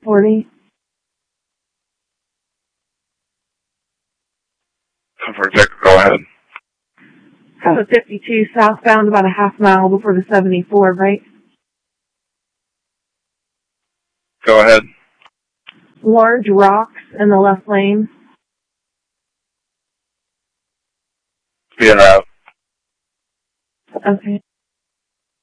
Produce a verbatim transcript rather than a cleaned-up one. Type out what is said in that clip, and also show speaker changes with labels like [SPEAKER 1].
[SPEAKER 1] forty.
[SPEAKER 2] For Vic, go ahead.
[SPEAKER 1] Have a fifty-two southbound about a half mile before the seventy-four, right?
[SPEAKER 2] Go ahead.
[SPEAKER 1] Large rocks in the left lane.
[SPEAKER 2] Be in route.
[SPEAKER 1] Okay.